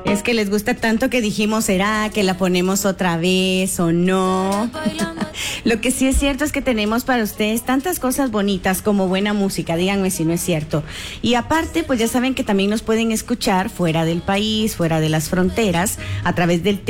Es que les gusta tanto que dijimos, ¿será que la ponemos otra vez o no? Lo que sí es cierto es que tenemos para ustedes tantas cosas bonitas como buena música, díganme si no es cierto. Y aparte, pues ya saben que también nos pueden escuchar fuera del país, fuera de las fronteras, a través del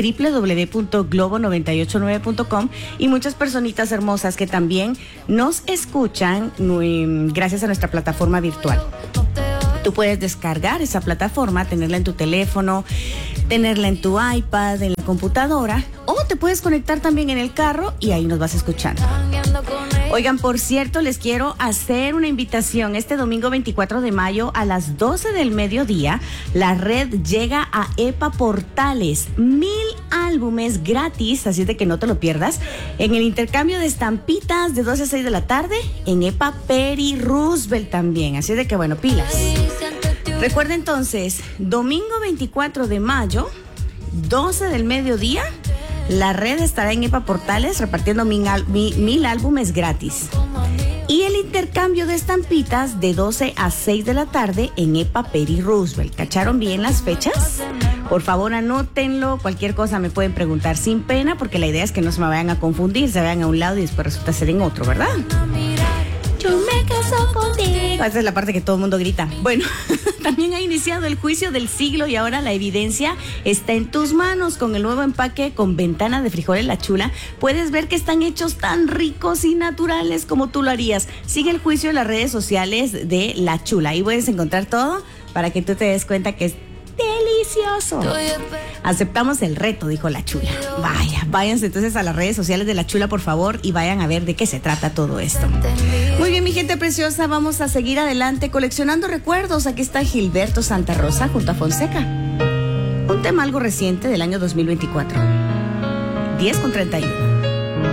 www.globo989.com y muchas personitas hermosas que también nos escuchan gracias a nuestra plataforma virtual. Tú puedes descargar esa plataforma, tenerla en tu teléfono, tenerla en tu iPad, en la computadora, o te puedes conectar también en el carro y ahí nos vas escuchando. Oigan, por cierto, les quiero hacer una invitación. Este domingo 24 de mayo a las 12 del mediodía, la red llega a EPA Portales. 1000 álbumes gratis, así de que no te lo pierdas, en el intercambio de estampitas de 12 a 6 de la tarde en EPA Peri Roosevelt también. Así de que bueno, pilas. Recuerda entonces, domingo 24 de mayo, 12 del mediodía, la red estará en EPA Portales repartiendo 1000 álbumes gratis. Y el intercambio de estampitas de 12 a 6 de la tarde en EPA Peri Roosevelt. ¿Cacharon bien las fechas? Por favor, anótenlo. Cualquier cosa me pueden preguntar sin pena, porque la idea es que no se me vayan a confundir, se vayan a un lado y después resulta ser en otro, ¿verdad? Yo me caso contigo. Esa es la parte que todo el mundo grita. Bueno, también ha iniciado el juicio del siglo y ahora la evidencia está en tus manos. Con el nuevo empaque con ventana de frijoles La Chula, puedes ver que están hechos tan ricos y naturales como tú lo harías. Sigue el juicio en las redes sociales de La Chula. Ahí puedes encontrar todo para que tú te des cuenta que es delicioso. Aceptamos el reto, dijo La Chula. Váyanse entonces a las redes sociales de La Chula, por favor, y vayan a ver de qué se trata todo esto. Muy bien, mi gente preciosa, vamos a seguir adelante coleccionando recuerdos. Aquí está Gilberto Santa Rosa junto a Fonseca. Un tema algo reciente del año 2024. 10:31.